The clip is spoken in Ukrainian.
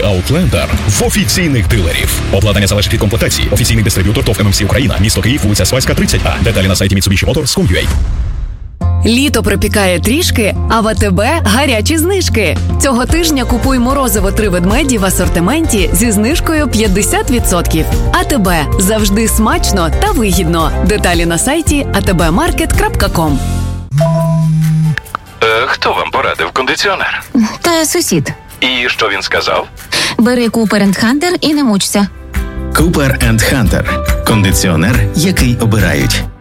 Outlander в офіційних дилерів. Обладнання залежить від комплектації. Офіційний дистриб'ютор ТОВ ММС Україна. Місто Київ, вулиця Свайська, 30А. Деталі на сайті Mitsubishi.Motors.com.ua. Літо припікає трішки, а в АТБ гарячі знижки. Цього тижня купуй морозиво 3 ведмеді в асортименті зі знижкою 50%. АТБ. Завжди смачно та вигідно. Деталі на сайті atbmarket.com. Хто вам порадив кондиціонер? Та сусід. І що він сказав? Бери Cooper & Hunter і не мучся. Cooper & Hunter. Кондиціонер, який обирають.